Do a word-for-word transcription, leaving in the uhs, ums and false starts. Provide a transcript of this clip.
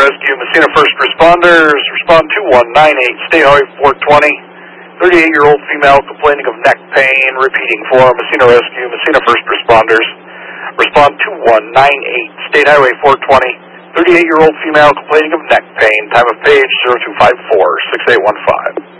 Rescue, Messina First Responders, respond two one nine eight, State Highway four twenty. thirty-eight-year-old female complaining of neck pain, repeating for Messina Rescue, Messina First Responders. Respond two one nine eight, State Highway four twenty. thirty-eight-year-old female complaining of neck pain, time of page zero two five four, six eight one five.